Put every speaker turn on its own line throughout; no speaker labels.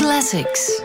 Classics.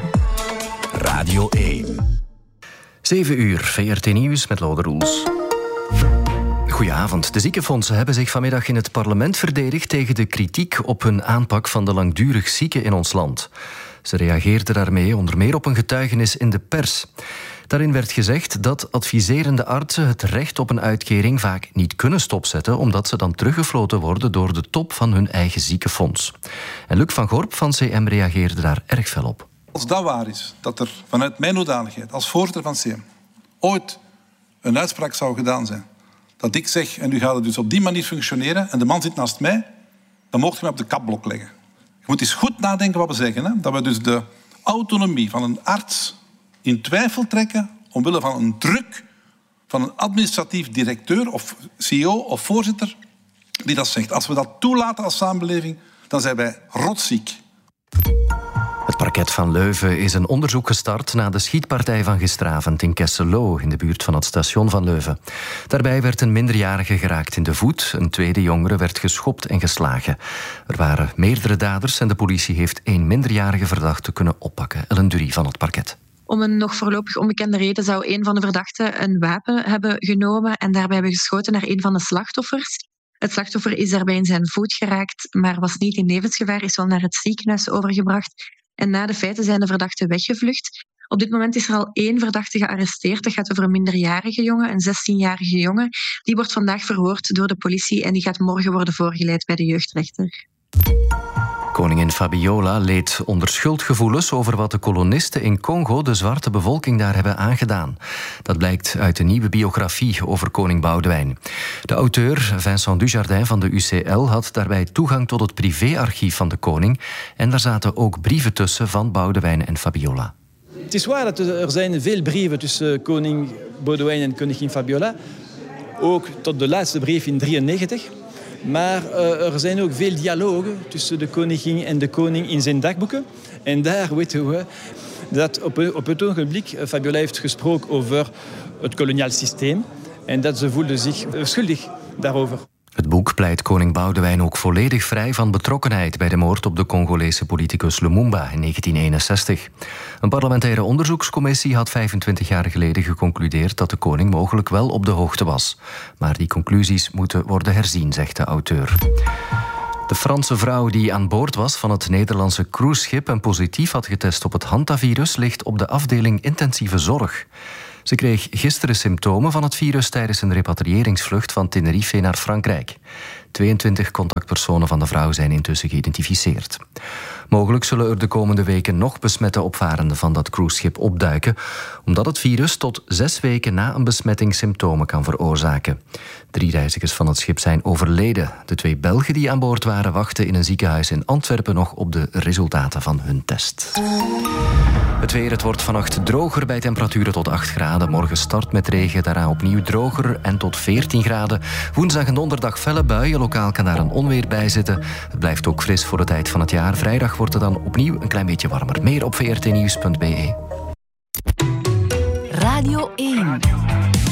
Radio 1.
7 uur, VRT Nieuws met Lode Roels. Goedenavond. De ziekenfondsen hebben zich vanmiddag in het parlement verdedigd tegen de kritiek op hun aanpak van de langdurig zieken in ons land. Ze reageerden daarmee onder meer op een getuigenis in de pers. Daarin werd gezegd dat adviserende artsen het recht op een uitkering vaak niet kunnen stopzetten, omdat ze dan teruggefloten worden door de top van hun eigen ziekenfonds. En Luc van Gorp van CM reageerde daar erg fel op.
Als dat waar is, dat er vanuit mijn hoedanigheid als voorzitter van CM ooit een uitspraak zou gedaan zijn, dat ik zeg, en nu gaat het dus op die manier functioneren, en de man zit naast mij, dan mocht je mij op de kapblok leggen. Je moet eens goed nadenken wat we zeggen. Hè? Dat we dus de autonomie van een arts in twijfel trekken omwille van een druk van een administratief directeur of CEO of voorzitter die dat zegt. Als we dat toelaten als samenleving, dan zijn wij rotziek.
Het parket van Leuven is een onderzoek gestart na de schietpartij van gisteravond in Kesselo, in de buurt van het station van Leuven. Daarbij werd een minderjarige geraakt in de voet. Een tweede jongere werd geschopt en geslagen. Er waren meerdere daders en de politie heeft 1 minderjarige verdachte kunnen oppakken. Ellen Dury van het parket.
Om een nog voorlopig onbekende reden zou een van de verdachten een wapen hebben genomen en daarbij hebben geschoten naar een van de slachtoffers. Het slachtoffer is daarbij in zijn voet geraakt, maar was niet in levensgevaar, is wel naar het ziekenhuis overgebracht. En na de feiten zijn de verdachten weggevlucht. Op dit moment is er al 1 verdachte gearresteerd. Dat gaat over een minderjarige jongen, een 16-jarige jongen. Die wordt vandaag verhoord door de politie en die gaat morgen worden voorgeleid bij de jeugdrechter.
Koningin Fabiola leed onder schuldgevoelens over wat de kolonisten in Congo de zwarte bevolking daar hebben aangedaan. Dat blijkt uit de nieuwe biografie over koning Boudewijn. De auteur, Vincent Dujardin van de UCL, had daarbij toegang tot het privéarchief van de koning en daar zaten ook brieven tussen van Boudewijn en Fabiola.
Het is waar dat er zijn veel brieven tussen koning Boudewijn en koningin Fabiola. Ook tot de laatste brief in 1993. Maar er zijn ook veel dialogen tussen de koningin en de koning in zijn dagboeken. En daar weten we dat op het ogenblik Fabiola heeft gesproken over het koloniaal systeem. En dat ze voelde zich schuldig daarover.
Het boek pleit koning Boudewijn ook volledig vrij van betrokkenheid bij de moord op de Congolese politicus Lumumba in 1961. Een parlementaire onderzoekscommissie had 25 jaar geleden geconcludeerd dat de koning mogelijk wel op de hoogte was. Maar die conclusies moeten worden herzien, zegt de auteur. De Franse vrouw die aan boord was van het Nederlandse cruiseschip en positief had getest op het hantavirus ligt op de afdeling intensieve zorg. Ze kreeg gisteren symptomen van het virus tijdens een repatriëringsvlucht van Tenerife naar Frankrijk. 22 contactpersonen van de vrouw zijn intussen geïdentificeerd. Mogelijk zullen er de komende weken nog besmette opvarenden van dat cruiseschip opduiken, omdat het virus tot 6 weken na een besmetting symptomen kan veroorzaken. 3 reizigers van het schip zijn overleden. De 2 Belgen die aan boord waren wachten in een ziekenhuis in Antwerpen nog op de resultaten van hun test. Het weer, het wordt vannacht droger bij temperaturen tot 8 graden. Morgen start met regen, daarna opnieuw droger en tot 14 graden. Woensdag en donderdag felle buien, lokaal kan daar een onweer bij zitten. Het blijft ook fris voor de tijd van het jaar. Vrijdag wordt het dan opnieuw een klein beetje warmer. Meer op vrtnieuws.be.
Radio 1.